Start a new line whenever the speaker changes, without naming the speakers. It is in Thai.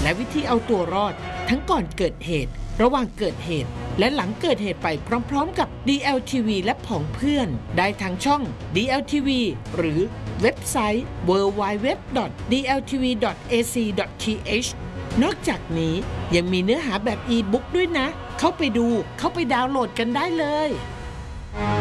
และวิธีเอาตัวรอดทั้งก่อนเกิดเหตุระหว่างเกิดเหตุและหลังเกิดเหตุไปพร้อมๆกับ DLTV และผองเพื่อนได้ทางช่อง DLTV หรือเว็บไซต์ www.dltv.ac.th นอกจากนี้ยังมีเนื้อหาแบบอีบุ๊กด้วยนะเข้าไปดูเข้าไปดาวน์โหลดกันได้เลย